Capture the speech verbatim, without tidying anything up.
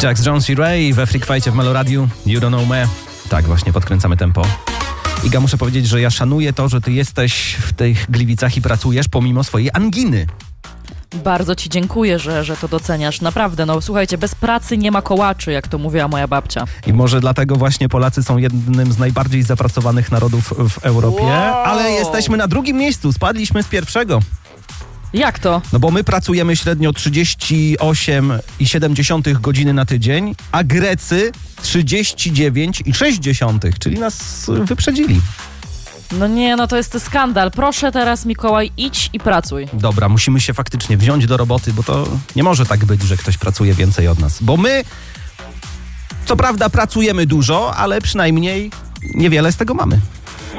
Jax Jones i Ray we Freak Fightie w Meloradiu. You don't know me. Tak, właśnie podkręcamy tempo. Iga, muszę powiedzieć, że ja szanuję to, że ty jesteś w tych Gliwicach i pracujesz pomimo swojej anginy. Bardzo ci dziękuję, że, że to doceniasz. Naprawdę, no słuchajcie, bez pracy nie ma kołaczy, jak to mówiła moja babcia. I może dlatego właśnie Polacy są jednym z najbardziej zapracowanych narodów w Europie. Wow. Ale jesteśmy na drugim miejscu, spadliśmy z pierwszego. Jak to? No bo my pracujemy średnio trzydzieści osiem i siedem dziesiątych godziny na tydzień, a Grecy trzydzieści dziewięć i sześć dziesiątych, czyli nas wyprzedzili. No nie, no to jest skandal. Proszę teraz, Mikołaj, idź i pracuj. Dobra, musimy się faktycznie wziąć do roboty, bo to nie może tak być, że ktoś pracuje więcej od nas. Bo my, co prawda, pracujemy dużo, ale przynajmniej niewiele z tego mamy.